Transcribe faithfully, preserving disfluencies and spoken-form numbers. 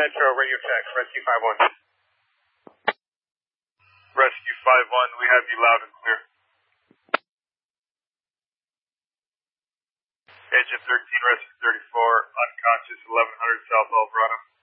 Metro, radio check, Rescue five one. Rescue five one, we have you loud and clear. Agent thirteen, Rescue thirty-four, unconscious, eleven hundred South Alvarado.